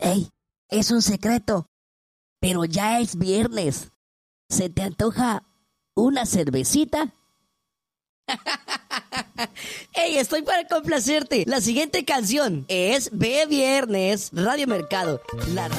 Ey, es un secreto, pero ya es viernes. ¿Se te antoja una cervecita? Ey, estoy para complacerte. La siguiente canción es Ve Viernes, Radio Mercado.